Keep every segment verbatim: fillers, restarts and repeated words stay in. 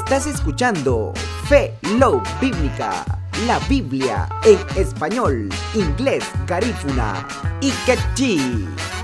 Estás escuchando Fe Love Bíblica, la Biblia en español, inglés, garífuna y quechí.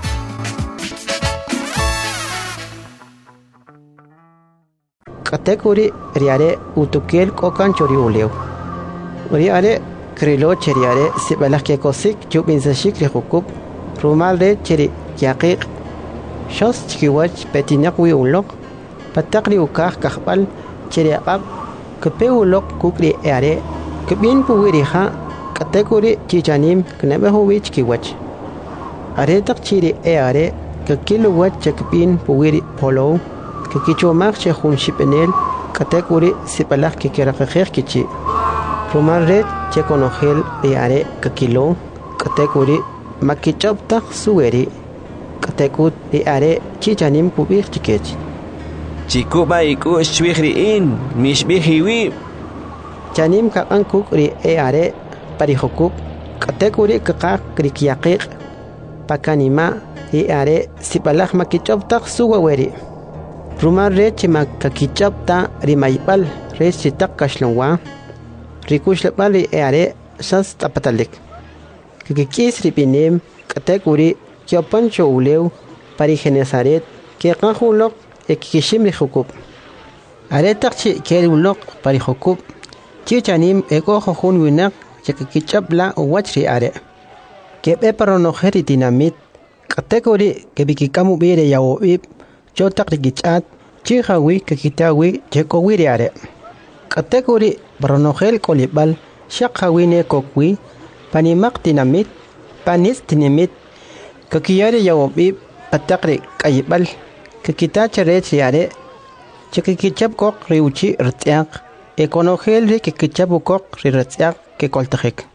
Kategori riare utukel kokan chori uleo. Riare krilo cheriare sibalah ke kosik jubin sashik li hukub rumal re cheri yaqiq shos chikiwach petinak wi ulok patakli ukah kahbal cheri aqab kepe ulok kukri eare kebin puwiri ha kategori chichanim knabe huwi chikiwach are tak chiri eare kekilu wach chakbin puwiri polo kekichomak che khun shipenel kategori sibalah ke kerakher kichi rumal re che konogel riare kekilo kategori makichopta suweri katekut riare chichanim kubik chikech chikuba iku shwihriin mishbihiwi chanim ka ankuk ri eare parihokuk kategori kaka krikiaqiq pakanima riare sibalaj makichopta suweri rumal re chima kakichopta rimaybal re chitak kashlonwa rikush lepali eare shas tapatalik kikis ripinem kategori kyopancho uleu parigenesaret ke qahulok ekishim rihukub are takchi kerulok parihukub chichanim eko khun winak chekichapla wachri are kebe paronoheri dinamit kategori kebikikamu bire yawoib chotak rigichat chihawi kikitawi chekowiri are kategori baronogel kolibal shaqawine kokwi panimaq dinamit panis dinamit kakiyare yawobi patakri kayibal kakitacha rechiare chikikichap kok riuchi rtiaq ekonogel ri kikichapu kok rtiaq ke koltajek.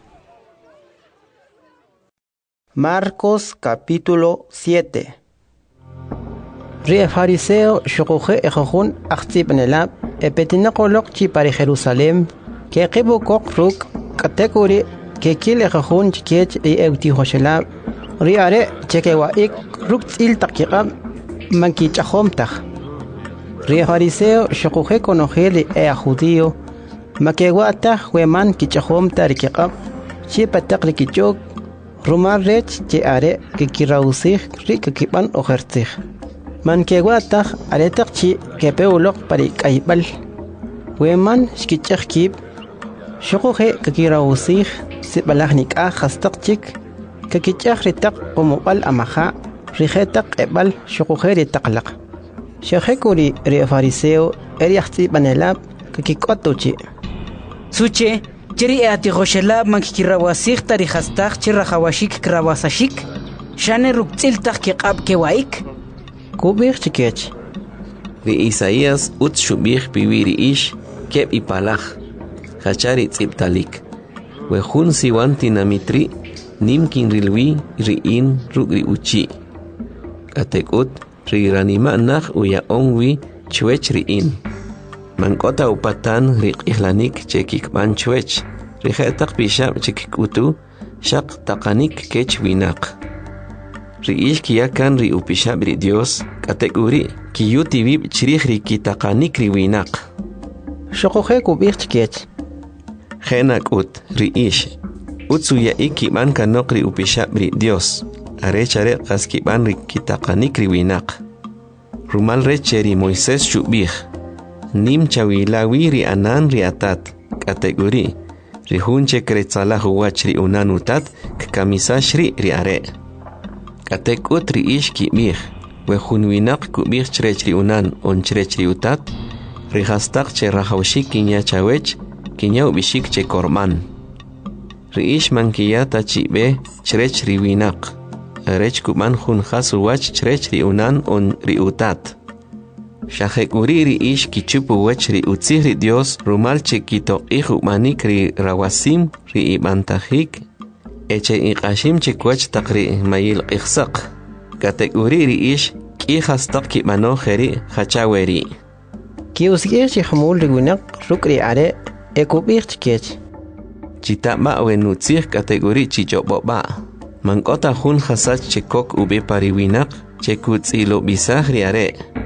Marcos capítulo siete. Ri fariseo shukuhe ejojun achtibnelab epetinakolok chi para Jerusalem que qibu kok ruk kategori que kile ejojun chikech y euti hoshelab riare chekewa ik ruk til takiqab manki chahomtaj ri fariseo shukuhe konogeli e judío makewata hueman kichahomta rikiqab chi patakri kichok rumar rech che are que kirausig ri kiban ojertij man ke wata aretak chi ke peulok pari kaibal weman shkichakh kib shukhe kakirausih sibalahnik a khastak chik kakichakh ritak qumqal amaha rihetak ebal shukhe ritaqlaq shekuri ri fariseo eriachti banelab kakikotuchi suche chiri ati khoshelab mankirawasih tari khastak chirahawashik krawasashik shane ruktil tak kiqab kewaik kubir chikech ri Isaías ut shubih piwiri ish keb ipalaj hachari tziptalik we jun siwanti namitri nimkin rilwi riin rugri uchi katekut ri ranima nach uya onwi chwech riin mankota upatan ri ihlanik chekik ban chwech ri khatak bishab chekikutu shaq taqanik kech winak riish kiyakan ri upishab ri Dios kategori kiyuti vib chirih ri kitaqanik ri winak shokhe kubir chikech khenak ut riish utsuya ikiban kanok ri upishab ri Dios are chare qaskiban ri kitaqanik ri winak rumal re cheri Moisés shubih nim chawilawi ri anan ri atat kategori ri hunche kretzala huwach ri unanutat kamisashri ri are katek utri ish kibir we hunwinak kubir chrechri unan on chrechri utat rihastak che rahawshik kinya chawech kinya ubishik che korban riish mankiyata chibe chrechri winak rech kuban hun khasu wach chrechri unan on ri utat shahek uri riish kichupu wech ri utziri Dios rumal che kito ihu manik ri rawasim ri ibantahik eche iqashim chikwach taqri mayil qixsaq kategori riish ki khastaq ki mano kheri khachaweri ki usgir chi khmul rigunak rukri are ekubir chikech chitama wenutzir kategori chichoboba mankota hun khasach chikok ube pariwinak chekutzilo bisahri are